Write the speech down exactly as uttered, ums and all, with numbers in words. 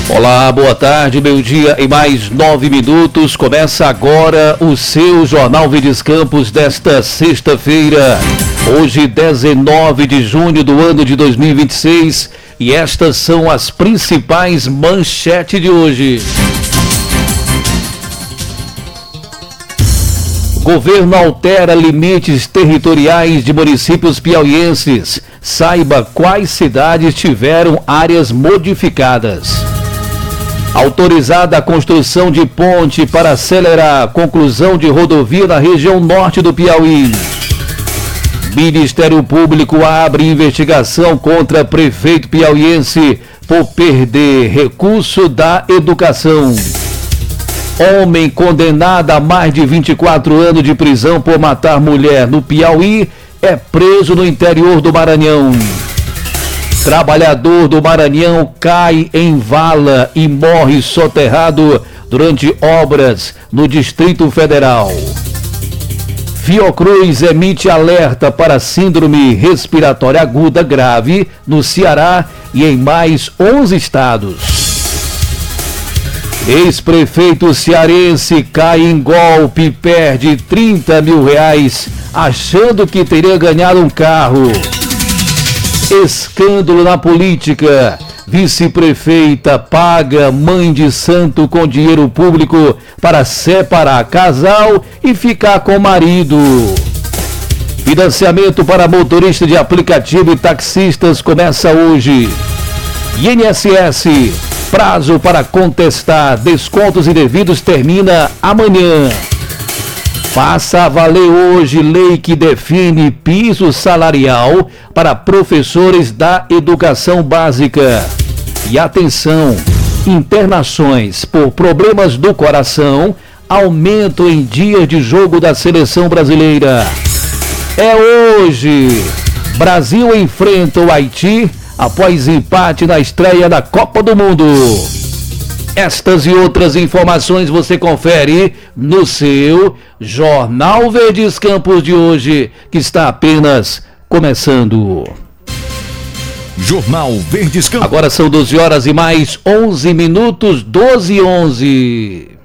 Olá, boa tarde, meio-dia e mais nove minutos. Começa agora o seu Jornal Verdes Campos desta sexta-feira, hoje dezenove de junho do ano de dois mil e vinte e seis, e estas são as principais manchetes de hoje. Governo altera limites territoriais de municípios piauienses. Saiba quais cidades tiveram áreas modificadas. Autorizada a construção de ponte para acelerar a conclusão de rodovia na região norte do Piauí. Ministério Público abre investigação contra prefeito piauiense por perder recurso da educação. Homem condenado a mais de vinte e quatro anos de prisão por matar mulher no Piauí é preso no interior do Maranhão. Trabalhador do Maranhão cai em vala e morre soterrado durante obras no Distrito Federal. Fiocruz emite alerta para síndrome respiratória aguda grave no Ceará e em mais onze estados. Ex-prefeito cearense cai em golpe e perde trinta mil reais achando que teria ganhado um carro. Escândalo na política. Vice-prefeita paga mãe de santo com dinheiro público para separar casal e ficar com o marido. Financiamento para motorista de aplicativo e taxistas começa hoje. I N S S, prazo para contestar descontos indevidos termina amanhã. Faça valer hoje lei que define piso salarial para professores da educação básica. E atenção, internações por problemas do coração aumentam em dias de jogo da seleção brasileira. É hoje. Brasil enfrenta o Haiti após empate na estreia da Copa do Mundo. Estas e outras informações você confere no seu Jornal Verdes Campos de hoje, que está apenas começando. Jornal Verdes Campos. Agora são doze horas e mais onze minutos, doze e onze.